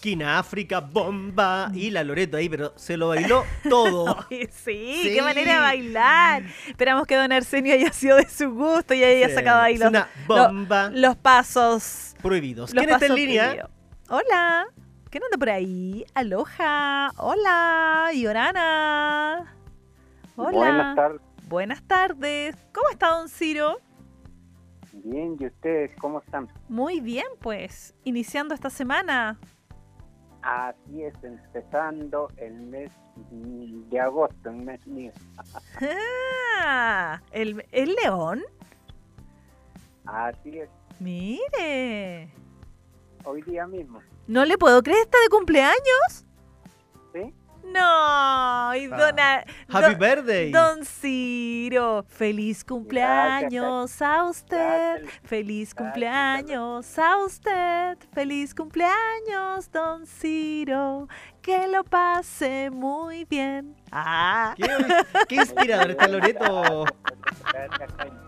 Esquina África, bomba. Y la Loreto ahí, pero se lo bailó todo. Ay, sí, qué manera de bailar. Esperamos que don Arsenio haya sido de su gusto y haya sacado ahí Es una bomba. los pasos Prohibidos. los ¿Quién está en pasos línea? prohibidos. Hola, ¿quién anda por ahí? Aloha, hola, Yorana. Hola. Buenas tardes. Buenas tardes. ¿Cómo está don Ciro? Bien, ¿y ustedes cómo están? Muy bien, pues, iniciando esta semana. Así es, empezando el mes de agosto, el mes mío. Ah, ¿el león? Así es, Mire, hoy día mismo, no le puedo creer, ¿está de cumpleaños? ¿sí? No, y Happy birthday. Don Ciro, feliz cumpleaños a usted, Gracias. feliz Gracias. cumpleaños a usted, feliz cumpleaños, don Ciro, que lo pase muy bien. Ah, Qué inspirador está Loreto. Gracias, Jaime.